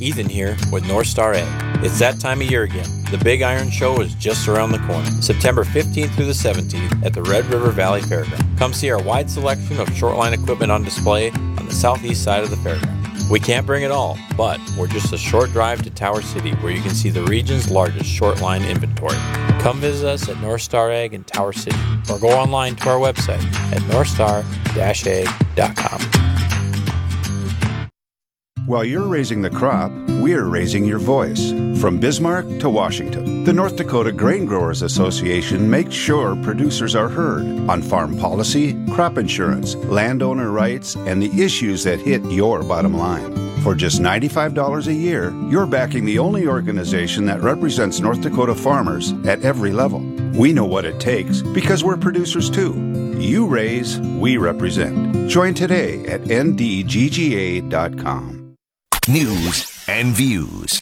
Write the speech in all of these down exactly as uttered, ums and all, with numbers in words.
Ethan here with North Star Ag. It's that time of year again. The Big Iron Show is just around the corner, September fifteenth through the seventeenth at the Red River Valley Fairground. Come see our wide selection of shortline equipment on display on the southeast side of the fairground. We can't bring it all, but we're just a short drive to Tower City where you can see the region's largest shortline inventory. Come visit us at North Star Ag in Tower City or go online to our website at north star dash ag dot com. While you're raising the crop, we're raising your voice. From Bismarck to Washington, the North Dakota Grain Growers Association makes sure producers are heard on farm policy, crop insurance, landowner rights, and the issues that hit your bottom line. For just ninety-five dollars a year, you're backing the only organization that represents North Dakota farmers at every level. We know what it takes because we're producers too. You raise, we represent. Join today at N D G G A dot com. News and views.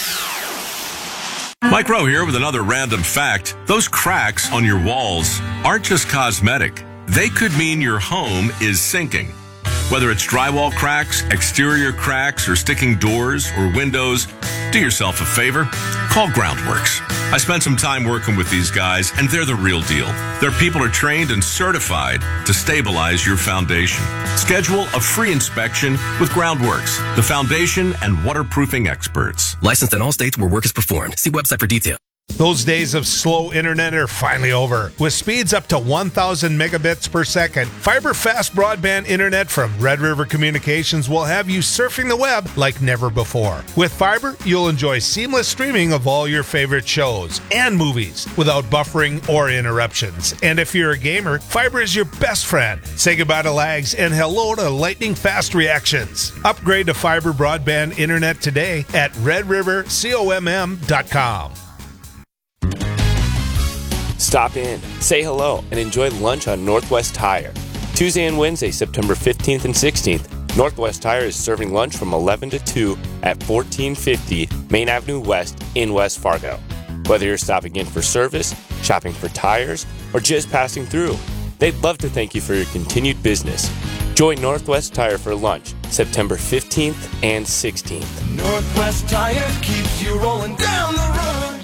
Mike Rowe here with another random fact. Those cracks on your walls aren't just cosmetic. They could mean your home is sinking. Whether it's drywall cracks, exterior cracks, or sticking doors or windows, do yourself a favor. Call Groundworks. I spent some time working with these guys, and they're the real deal. Their people are trained and certified to stabilize your foundation. Schedule a free inspection with Groundworks, the foundation and waterproofing experts. Licensed in all states where work is performed. See website for details. Those days of slow internet are finally over. With speeds up to one thousand megabits per second, fiber fast broadband internet from Red River Communications will have you surfing the web like never before. With fiber, you'll enjoy seamless streaming of all your favorite shows and movies without buffering or interruptions. And if you're a gamer, fiber is your best friend. Say goodbye to lags and hello to lightning fast reactions. Upgrade to fiber broadband internet today at red river comm dot com. Stop in, say hello, and enjoy lunch on Northwest Tire. Tuesday and Wednesday, September fifteenth and sixteenth, Northwest Tire is serving lunch from eleven to two at fourteen fifty Main Avenue West in West Fargo. Whether you're stopping in for service, shopping for tires, or just passing through, they'd love to thank you for your continued business. Join Northwest Tire for lunch, September fifteenth and sixteenth. Northwest Tire keeps you rolling down the road.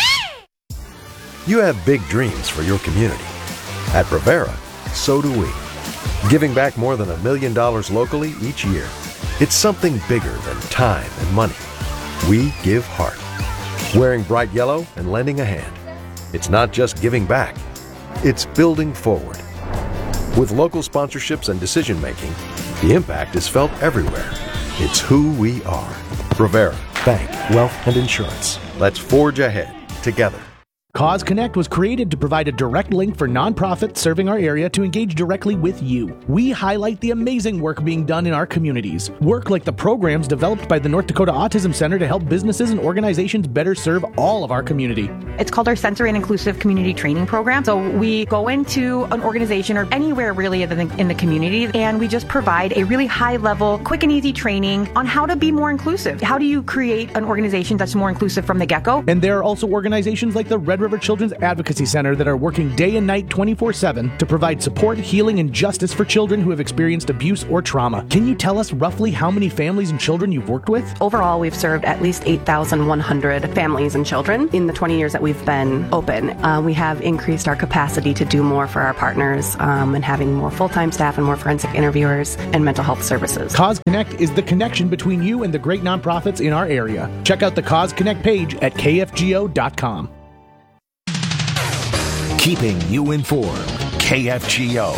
You have big dreams for your community. At Brevera, so do we. Giving back more than a million dollars locally each year. It's something bigger than time and money. We give heart. Wearing bright yellow and lending a hand. It's not just giving back, it's building forward. With local sponsorships and decision making, the impact is felt everywhere. It's who we are. Brevera, bank, wealth, and insurance. Let's forge ahead together. Cause Connect was created to provide a direct link for nonprofits serving our area to engage directly with you. We highlight the amazing work being done in our communities. Work like the programs developed by the North Dakota Autism Center to help businesses and organizations better serve all of our community. It's called our Sensory and Inclusive Community Training Program. So we go into an organization or anywhere really in the community, and we just provide a really high level, quick and easy training on how to be more inclusive. How do you create an organization that's more inclusive from the get-go? And there are also organizations like the Red River Children's Advocacy Center that are working day and night twenty-four seven to provide support, healing, and justice for children who have experienced abuse or trauma. Can you tell us roughly how many families and children you've worked with? Overall, we've served at least eight thousand one hundred families and children in the twenty years that we've been open. Uh, we have increased our capacity to do more for our partners um, and having more full-time staff and more forensic interviewers and mental health services. Cause Connect is the connection between you and the great nonprofits in our area. Check out the Cause Connect page at k f g o dot com. Keeping you informed. K F G O.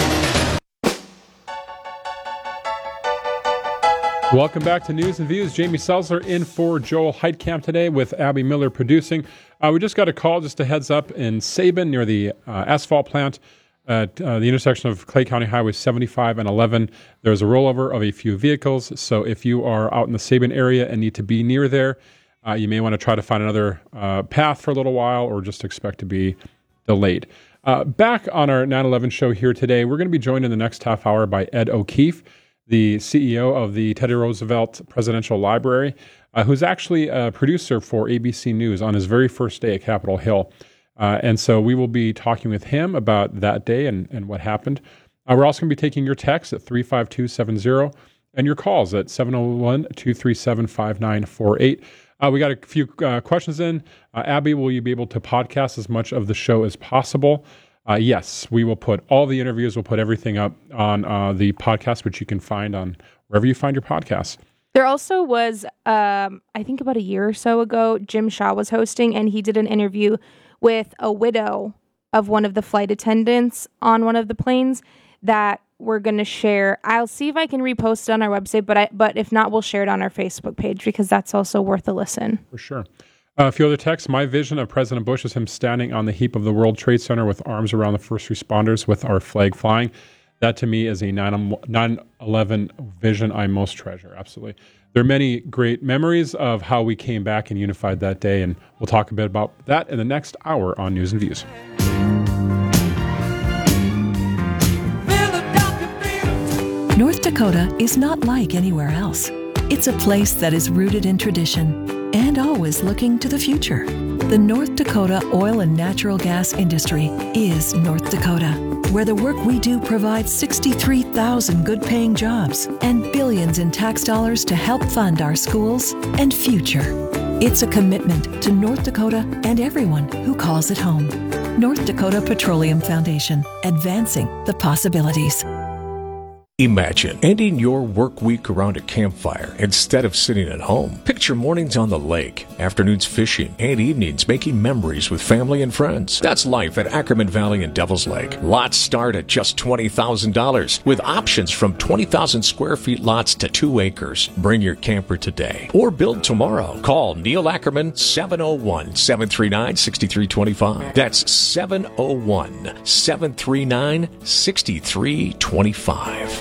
Welcome back to News and Views. Jamie Selzler in for Joel Heitkamp today with Abby Miller producing. Uh, we just got a call, just a heads up, in Sabin near the uh, asphalt plant at uh, the intersection of Clay County Highway seventy-five and eleven. There's a rollover of a few vehicles, so if you are out in the Sabin area and need to be near there, uh, you may want to try to find another uh, path for a little while or just expect to be delayed. Uh, back on our nine eleven show here today, we're going to be joined in the next half hour by Ed O'Keefe, the C E O of the Teddy Roosevelt Presidential Library, uh, who's actually a producer for A B C News on his very first day at Capitol Hill. Uh, and so we will be talking with him about that day and, and what happened. Uh, we're also going to be taking your texts at three five two seven zero and your calls at seven oh one, two three seven, five nine four eight. Uh, we got a few uh, questions in. Uh, Abby, will you be able to podcast as much of the show as possible? Uh, yes, we will put all the interviews, we'll put everything up on uh, the podcast, which you can find on wherever you find your podcasts. There also was, um, I think about a year or so ago, Jim Shaw was hosting, and he did an interview with a widow of one of the flight attendants on one of the planes that we're going to share. I'll see if I can repost it on our website, but I, but if not, we'll share it on our Facebook page because that's also worth a listen. For sure. Uh, a few other texts. My vision of President Bush is him standing on the heap of the World Trade Center with arms around the first responders with our flag flying. That to me is a nine eleven vision I most treasure. Absolutely. There are many great memories of how we came back and unified that day, and we'll talk a bit about that in the next hour on News and Views. North Dakota is not like anywhere else. It's a place that is rooted in tradition and always looking to the future. The North Dakota oil and natural gas industry is North Dakota, where the work we do provides sixty-three thousand good-paying jobs and billions in tax dollars to help fund our schools and future. It's a commitment to North Dakota and everyone who calls it home. North Dakota Petroleum Foundation, advancing the possibilities. Imagine ending your work week around a campfire instead of sitting at home. Picture mornings on the lake, afternoons fishing, and evenings making memories with family and friends. That's life at Ackerman Valley and Devil's Lake. Lots start at just twenty thousand dollars with options from twenty thousand square feet lots to two acres. Bring your camper today or build tomorrow. Call Neil Ackerman seven oh one, seven three nine, six three two five. That's seven oh one, seven three nine, six three two five.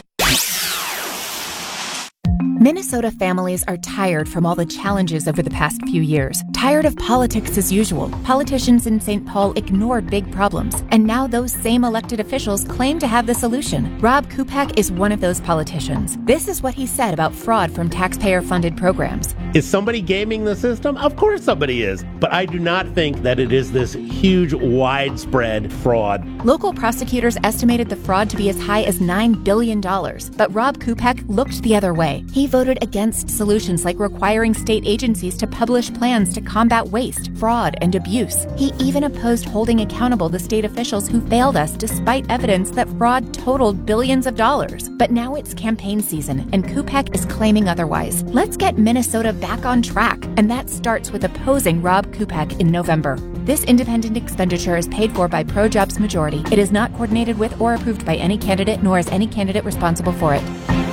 Minnesota families are tired from all the challenges over the past few years. Tired of politics as usual. Politicians in Saint Paul ignored big problems, and now those same elected officials claim to have the solution. Rob Kupak is one of those politicians. This is what he said about fraud from taxpayer-funded programs. Is somebody gaming the system? Of course somebody is. But I do not think that it is this huge, widespread fraud. Local prosecutors estimated the fraud to be as high as nine billion dollars, but Rob Kupak looked the other way. He voted against solutions like requiring state agencies to publish plans to combat waste, fraud, and abuse. He even opposed holding accountable the state officials who failed us despite evidence that fraud totaled billions of dollars. But now it's campaign season, and Kupak is claiming otherwise. Let's get Minnesota back on track, and that starts with opposing Rob Kupak in November. This independent expenditure is paid for by Pro-Jobs Majority. It is not coordinated with or approved by any candidate, nor is any candidate responsible for it.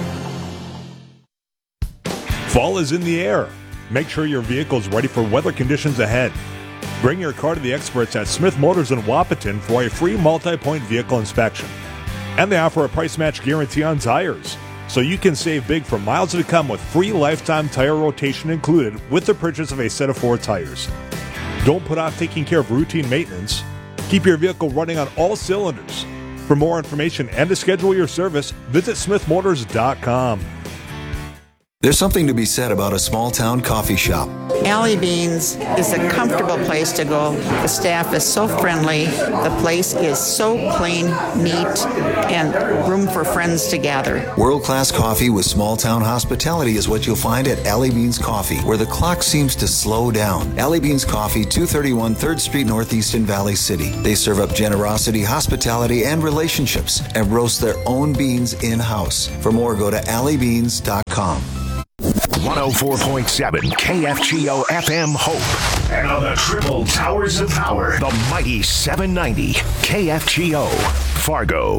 Fall is in the air. Make sure your vehicle is ready for weather conditions ahead. Bring your car to the experts at Smith Motors in Wapaton for a free multi-point vehicle inspection. And they offer a price match guarantee on tires, so you can save big for miles to come with free lifetime tire rotation included with the purchase of a set of four tires. Don't put off taking care of routine maintenance. Keep your vehicle running on all cylinders. For more information and to schedule your service, visit smith motors dot com. There's something to be said about a small-town coffee shop. Alley Beans is a comfortable place to go. The staff is so friendly. The place is so clean, neat, and room for friends to gather. World-class coffee with small-town hospitality is what you'll find at Alley Beans Coffee, where the clock seems to slow down. Alley Beans Coffee, two thirty-one third Street Northeast in Valley City. They serve up generosity, hospitality, and relationships, and roast their own beans in-house. For more, go to alley beans dot com. one oh four point seven K F G O F M Hope. And on the triple towers of power, the mighty seven ninety K F G O Fargo.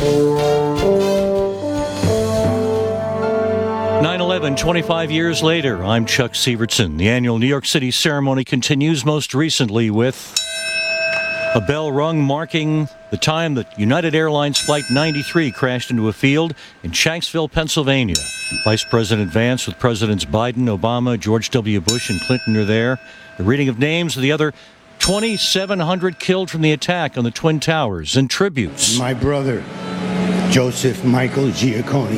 nine eleven, twenty-five years later, I'm Chuck Sievertson. The annual New York City ceremony continues, most recently with a bell rung marking the time that United Airlines Flight ninety-three crashed into a field in Shanksville, Pennsylvania. Vice President Vance with Presidents Biden, Obama, George W. Bush, and Clinton are there. The reading of names of the other twenty-seven hundred killed from the attack on the Twin Towers and tributes. My brother, Joseph Michael Giacconi.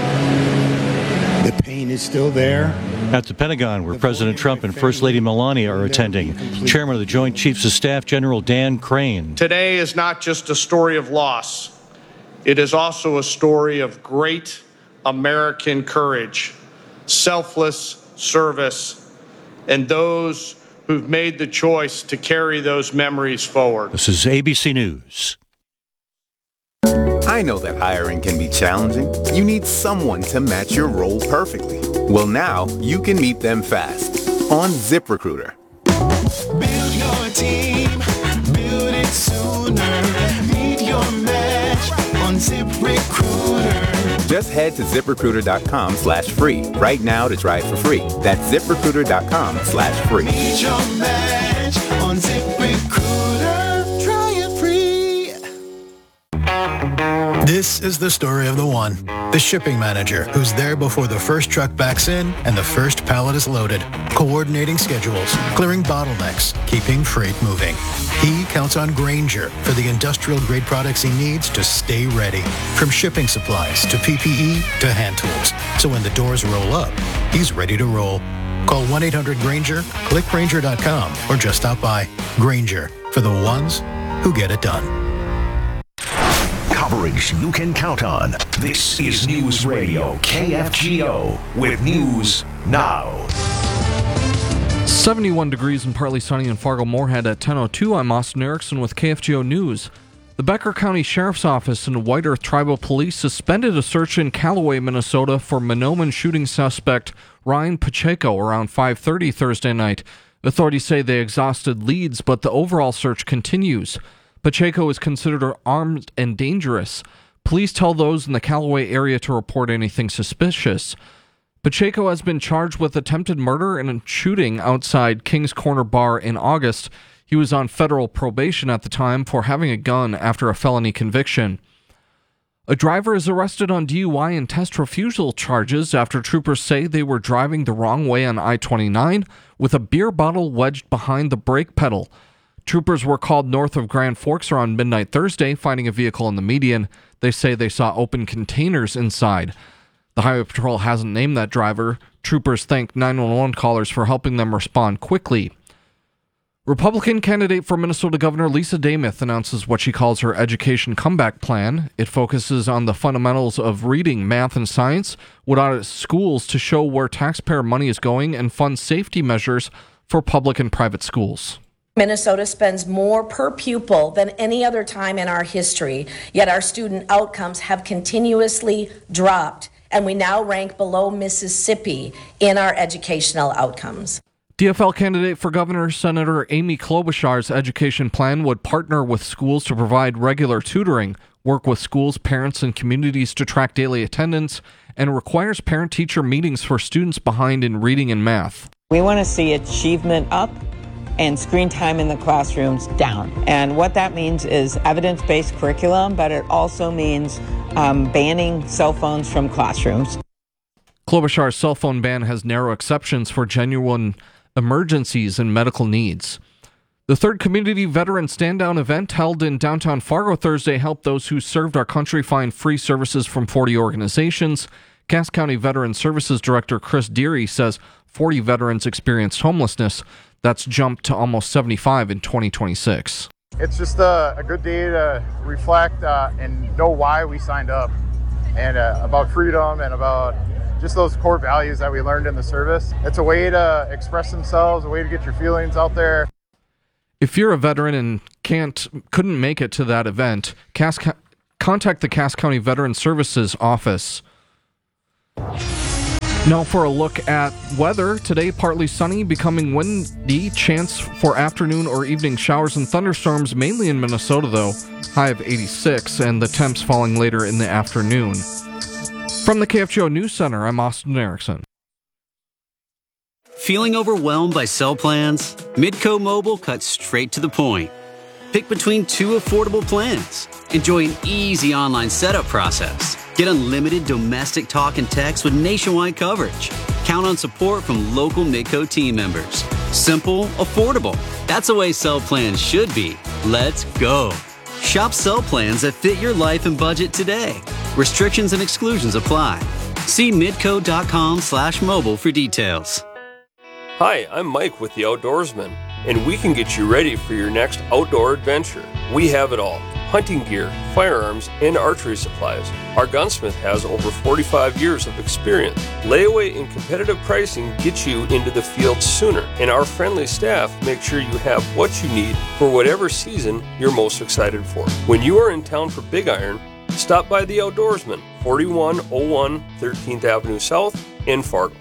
The pain is still there. At the Pentagon, where President Trump and First Lady Melania are attending, Chairman of the Joint Chiefs of Staff, General Dan Crane. Today is not just a story of loss. It is also a story of great American courage, selfless service, and those who've made the choice to carry those memories forward. This is A B C News. I know that hiring can be challenging. You need someone to match your role perfectly. Well, now you can meet them fast on ZipRecruiter. Build your team, build it sooner. Meet your match on ZipRecruiter. Just head to ZipRecruiter.com slash free right now to try it for free. That's ZipRecruiter.com slash free. Meet your match on ZipRecruiter. Try it free. This is the story of the one, the shipping manager who's there before the first truck backs in and the first pallet is loaded, coordinating schedules, clearing bottlenecks, keeping freight moving. He counts on Grainger for the industrial-grade products he needs to stay ready, from shipping supplies to P P E to hand tools. So when the doors roll up, he's ready to roll. Call one eight hundred Grainger, click Grainger dot com, or just stop by. Grainger, for the ones who get it done. Coverage you can count on. This is News Radio K F G O with News Now. seventy-one degrees and partly sunny in Fargo-Moorhead at ten oh two. I'm Austin Erickson with K F G O News. The Becker County Sheriff's Office and White Earth Tribal Police suspended a search in Callaway, Minnesota for Mahnomen shooting suspect Ryan Pacheco around five thirty Thursday night. Authorities say they exhausted leads, but the overall search continues. Pacheco is considered armed and dangerous. Police tell those in the Callaway area to report anything suspicious. Pacheco has been charged with attempted murder and shooting outside King's Corner Bar in August. He was on federal probation at the time for having a gun after a felony conviction. A driver is arrested on D U I and test refusal charges after troopers say they were driving the wrong way on I twenty-nine with a beer bottle wedged behind the brake pedal. Troopers were called north of Grand Forks around midnight Thursday, finding a vehicle in the median. They say they saw open containers inside. The Highway Patrol hasn't named that driver. Troopers thank nine one one callers for helping them respond quickly. Republican candidate for Minnesota Governor Lisa Demuth announces what she calls her education comeback plan. It focuses on the fundamentals of reading, math, and science, would audit schools to show where taxpayer money is going, and fund safety measures for public and private schools. Minnesota spends more per pupil than any other time in our history, yet our student outcomes have continuously dropped, and we now rank below Mississippi in our educational outcomes. D F L candidate for governor Senator Amy Klobuchar's education plan would partner with schools to provide regular tutoring, work with schools, parents, and communities to track daily attendance, and requires parent-teacher meetings for students behind in reading and math. We want to see achievement up and screen time in the classrooms down. And what that means is evidence-based curriculum, but it also means um, banning cell phones from classrooms. Klobuchar's cell phone ban has narrow exceptions for genuine emergencies and medical needs. The third Community Veteran Stand-Down event held in downtown Fargo Thursday helped those who served our country find free services from forty organizations. Cass County Veteran Services Director Chris Deary says forty veterans experienced homelessness. That's jumped to almost seventy-five in twenty twenty-six. It's just a, a good day to reflect uh, and know why we signed up, and uh, about freedom and about just those core values that we learned in the service. It's a way to express themselves, a way to get your feelings out there. If you're a veteran and can't, couldn't make it to that event, Cass, contact the Cass County Veteran Services Office. Now for a look at weather. Today, partly sunny, becoming windy, chance for afternoon or evening showers and thunderstorms, mainly in Minnesota, though. High of eighty-six, and the temps falling later in the afternoon. From the K F G O News Center, I'm Austin Erickson. Feeling overwhelmed by cell plans? Midco Mobile cuts straight to the point. Pick between two affordable plans. Enjoy an easy online setup process. Get unlimited domestic talk and text with nationwide coverage. Count on support from local Midco team members. Simple, affordable. That's the way cell plans should be. Let's go. Shop cell plans that fit your life and budget today. Restrictions and exclusions apply. See midco.com slash mobile for details. Hi, I'm Mike with The Outdoorsman, and we can get you ready for your next outdoor adventure. We have it all. hunting gear, firearms, and archery supplies. Our gunsmith has over forty-five years of experience. Layaway and competitive pricing get you into the field sooner, and our friendly staff make sure you have what you need for whatever season you're most excited for. When you are in town for Big Iron, stop by The Outdoorsman, forty-one oh one thirteenth Avenue South in Fargo.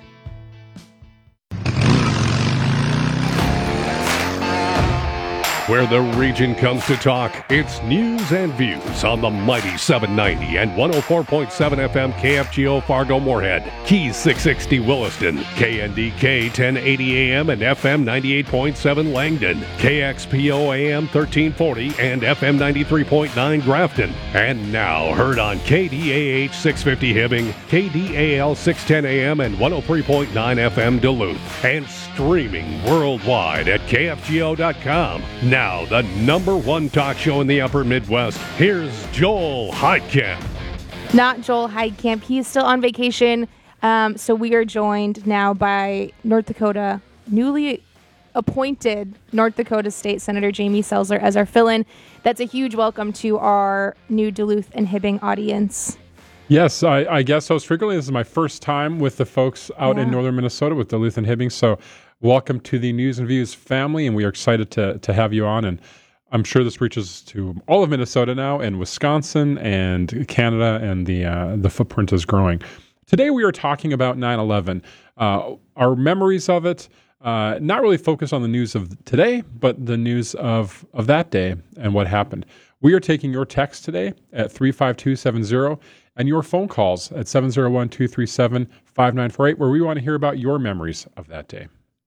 Where the region comes to talk, it's news and views on the mighty seven ninety and one oh four point seven F M K F G O Fargo Moorhead, Keys six sixty Williston, K N D K ten eighty A M and F M ninety-eight point seven Langdon, K X P O A M thirteen forty and F M ninety-three point nine Grafton, and now heard on K D A H six fifty Hibbing, K D A L six ten A M and one oh three point nine F M Duluth, and streaming worldwide at K F G O dot com. Now, the number one talk show in the upper Midwest. Here's Joel Heidkamp. Not Joel Heidkamp. He's still on vacation. Um, so we are joined now by North Dakota, newly appointed North Dakota State Senator Jamie Selzer as our fill-in. That's a huge welcome to our new Duluth and Hibbing audience. Yes, I, I guess so. Frequently, this is my first time with the folks out Yeah. in northern Minnesota with Duluth and Hibbing. So welcome to the News and Views family, and we are excited to to have you on. And I'm sure this reaches to all of Minnesota now, and Wisconsin, and Canada, and the uh, the footprint is growing. Today we are talking about nine eleven, uh, our memories of it. Uh, not really focused on the news of today, but the news of of that day and what happened. We are taking your text today at three five two seven zero and your phone calls at seven zero one, two three seven, five nine four eight, where we want to hear about your memories of that day.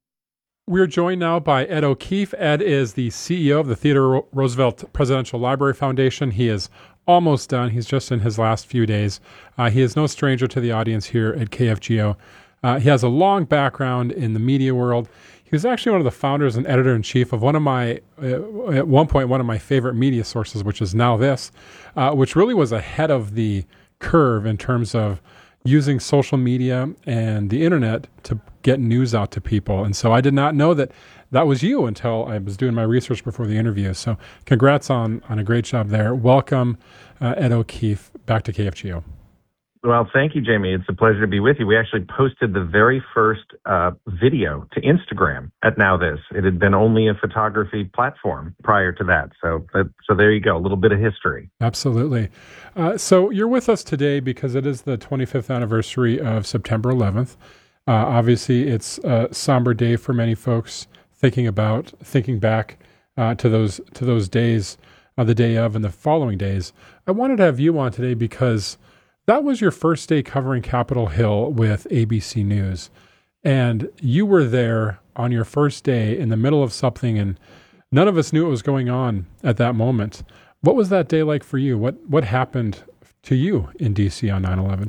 We're joined now by Ed O'Keefe. Ed is the C E O of the Theodore Roosevelt Presidential Library Foundation. He is almost done. He's just in his last few days. Uh, he is no stranger to the audience here at K F G O. Uh, he has a long background in the media world. He was actually one of the founders and editor-in-chief of one of my, uh, at one point, one of my favorite media sources, which is Now This, uh, which really was ahead of the curve in terms of using social media and the internet to get news out to people. And so I did not know that that was you until I was doing my research before the interview. So congrats on, on a great job there. Welcome, uh, Ed O'Keefe, back to K F G O. Well, thank you, Jamie. It's a pleasure to be with you. We actually posted the very first uh, video to Instagram at Now This. It had been only a photography platform prior to that. So, uh, so there you go, a little bit of history. Absolutely. Uh, so you're with us today because it is the twenty-fifth anniversary of September eleventh. Uh, obviously, it's a somber day for many folks thinking about, thinking back uh, to those to those days, uh, the day of and the following days. I wanted to have you on today because that was your first day covering Capitol Hill with A B C News. And you were there on your first day in the middle of something, and none of us knew what was going on at that moment. What was that day like for you? What what happened to you in D C on nine eleven?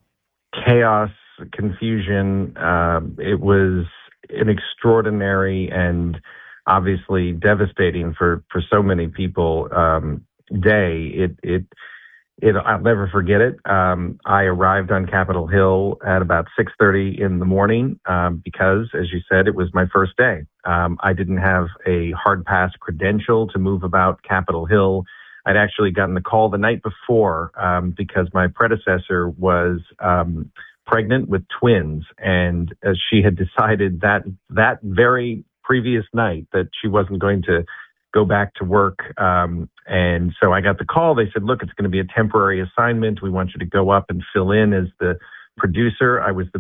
Chaos, confusion. Uh, it was an extraordinary and obviously devastating for, for so many people um, day. It it It, I'll never forget it. Um, I arrived on Capitol Hill at about six thirty in the morning um, because, as you said, it was my first day. Um, I didn't have a hard pass credential to move about Capitol Hill. I'd actually gotten the call the night before um, because my predecessor was um, pregnant with twins, and uh, she had decided that that very previous night that she wasn't going to go back to work. Um, and so I got the call. They said, look, it's going to be a temporary assignment. We want you to go up and fill in as the producer. I was the